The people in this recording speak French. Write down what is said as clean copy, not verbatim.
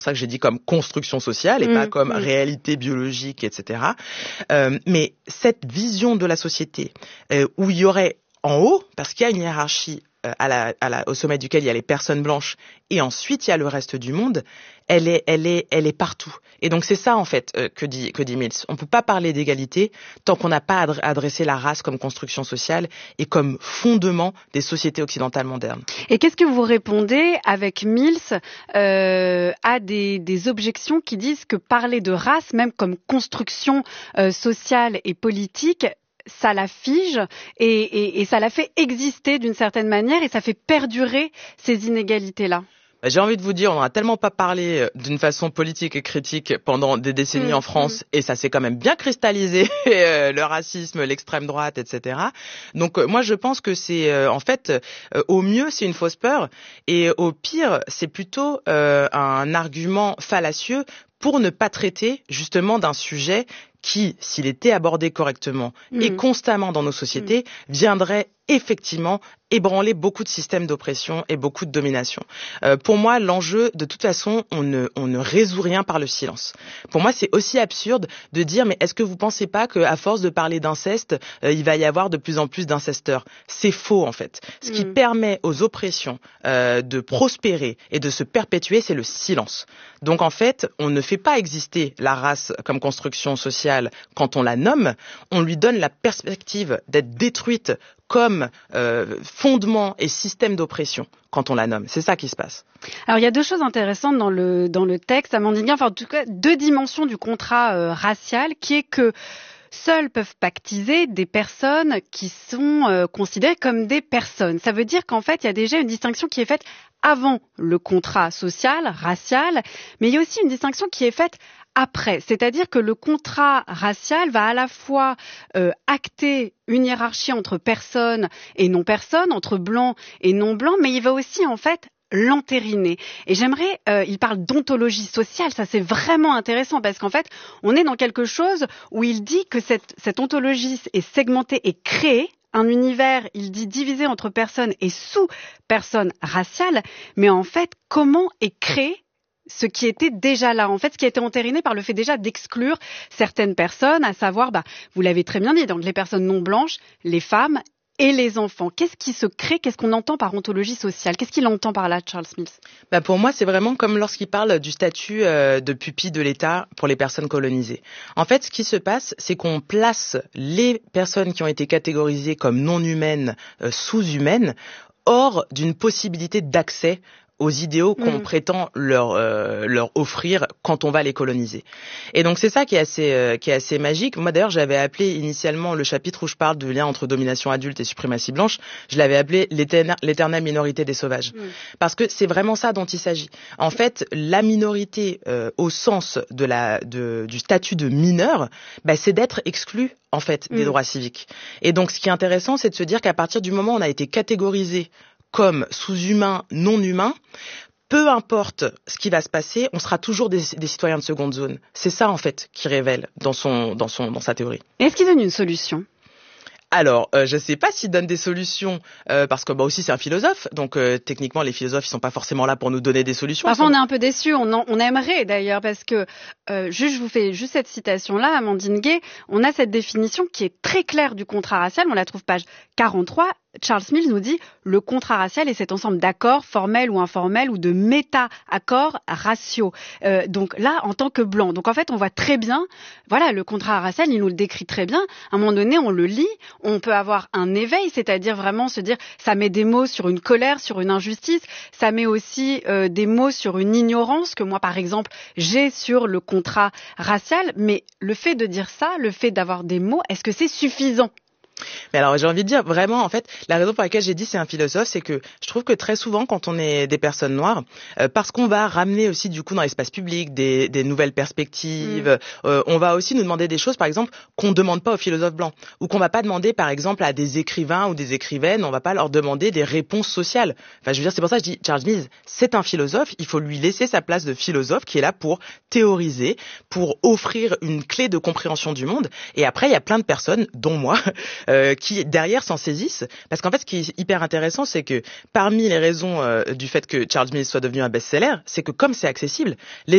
C'est ça que j'ai dit comme construction sociale et pas comme réalité biologique, etc. Mais cette vision de la société où il y aurait en haut, parce qu'il y a une hiérarchie au sommet duquel il y a les personnes blanches et ensuite il y a le reste du monde, elle est partout. Et donc c'est ça en fait que dit Mills. On peut pas parler d'égalité tant qu'on n'a pas adressé la race comme construction sociale et comme fondement des sociétés occidentales modernes. Et qu'est-ce que vous répondez avec Mills à des objections qui disent que parler de race, même comme construction sociale et politique, ça la fige et ça la fait exister d'une certaine manière et ça fait perdurer ces inégalités-là? J'ai envie de vous dire, on n'en a tellement pas parlé d'une façon politique et critique pendant des décennies en France, et ça s'est quand même bien cristallisé, le racisme, l'extrême droite, etc. Donc moi je pense que c'est en fait, au mieux c'est une fausse peur, et au pire c'est plutôt un argument fallacieux pour ne pas traiter justement d'un sujet qui, s'il était abordé correctement et constamment dans nos sociétés, viendrait effectivement ébranler beaucoup de systèmes d'oppression et beaucoup de domination. Pour moi, l'enjeu, de toute façon, on ne résout rien par le silence. Pour moi, c'est aussi absurde de dire, mais est-ce que vous pensez pas qu'à force de parler d'inceste, il va y avoir de plus en plus d'incesteurs? C'est faux, en fait. Ce qui permet aux oppressions de prospérer et de se perpétuer, c'est le silence. Donc, en fait, on ne fait pas exister la race comme construction sociale quand on la nomme, on lui donne la perspective d'être détruite comme fondement et système d'oppression quand on la nomme. C'est ça qui se passe. Alors il y a deux choses intéressantes dans le texte, Amandine Guin, enfin en tout cas deux dimensions du contrat racial, qui est que seules peuvent pactiser des personnes qui sont considérées comme des personnes. Ça veut dire qu'en fait, il y a déjà une distinction qui est faite avant le contrat social, racial, mais il y a aussi une distinction qui est faite après. C'est-à-dire que le contrat racial va à la fois acter une hiérarchie entre personnes et non-personnes, entre blancs et non-blancs, mais il va aussi en fait l'entériner. Et j'aimerais, il parle d'ontologie sociale, ça c'est vraiment intéressant parce qu'en fait, on est dans quelque chose où il dit que cette ontologie est segmentée et créée, un univers, il dit divisé entre personnes et sous-personnes raciales, mais en fait, comment est créé ce qui était déjà là, en fait, ce qui a été entériné par le fait déjà d'exclure certaines personnes, à savoir, vous l'avez très bien dit, donc les personnes non blanches, les femmes et les enfants. Qu'est-ce qui se crée? Qu'est-ce qu'on entend par ontologie sociale? Qu'est-ce qu'il entend par là, Charles Mills? Pour moi, c'est vraiment comme lorsqu'il parle du statut de pupille de l'État pour les personnes colonisées. En fait, ce qui se passe, c'est qu'on place les personnes qui ont été catégorisées comme non humaines, sous-humaines, hors d'une possibilité d'accès aux idéaux qu'on prétend leur offrir quand on va les coloniser. Et donc c'est ça qui est assez magique. Moi d'ailleurs, j'avais appelé initialement le chapitre où je parle du lien entre domination adulte et suprématie blanche, je l'avais appelé l'éternelle minorité des sauvages. Parce que c'est vraiment ça dont il s'agit. En fait, la minorité au sens du statut de mineur, c'est d'être exclu en fait des droits civiques. Et donc ce qui est intéressant, c'est de se dire qu'à partir du moment où on a été catégorisé comme sous-humain, non-humain, peu importe ce qui va se passer, on sera toujours des citoyens de seconde zone. C'est ça, en fait, qui révèle dans sa théorie. Est-ce qu'il donne une solution ? Alors, je sais pas s'il donne des solutions, parce que aussi c'est un philosophe, donc techniquement les philosophes ils sont pas forcément là pour nous donner des solutions. Parfois on est un peu déçus, on aimerait d'ailleurs, parce que je vous fais juste cette citation-là, Amandine Gay, on a cette définition qui est très claire du contrat racial, on la trouve page 43. Charles Mills nous dit « Le contrat racial est cet ensemble d'accords formels ou informels ou de méta-accords raciaux ». Donc là, en tant que blanc. Donc en fait, on voit très bien, voilà, le contrat racial, il nous le décrit très bien. À un moment donné, on le lit, on peut avoir un éveil, c'est-à-dire vraiment se dire, ça met des mots sur une colère, sur une injustice, ça met aussi des mots sur une ignorance que moi, par exemple, j'ai sur le contrat racial. Mais le fait de dire ça, le fait d'avoir des mots, est-ce que c'est suffisant ? Mais alors j'ai envie de dire vraiment en fait la raison pour laquelle j'ai dit c'est un philosophe, c'est que je trouve que très souvent quand on est des personnes noires, parce qu'on va ramener aussi du coup dans l'espace public des nouvelles perspectives, on va aussi nous demander des choses par exemple qu'on ne demande pas aux philosophes blancs, ou qu'on va pas demander par exemple à des écrivains ou des écrivaines, on va pas leur demander des réponses sociales. Enfin je veux dire c'est pour ça que je dis Charles Mills c'est un philosophe, il faut lui laisser sa place de philosophe qui est là pour théoriser, pour offrir une clé de compréhension du monde, et après il y a plein de personnes dont moi qui derrière s'en saisissent, parce qu'en fait ce qui est hyper intéressant c'est que parmi les raisons du fait que Charles Mills soit devenu un best-seller, c'est que comme c'est accessible, les